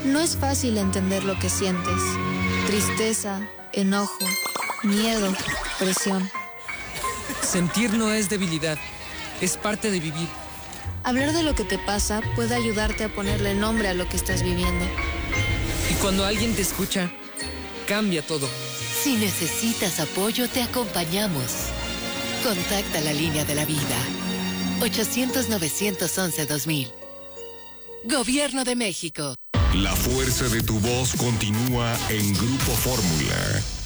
No es fácil entender lo que sientes. Tristeza, enojo, miedo, presión. Sentir no es debilidad, es parte de vivir. Hablar de lo que te pasa puede ayudarte a ponerle nombre a lo que estás viviendo. Y cuando alguien te escucha, cambia todo. Si necesitas apoyo, te acompañamos. Contacta la línea de la vida. 800-911-2000. Gobierno de México. La fuerza de tu voz continúa en Grupo Fórmula.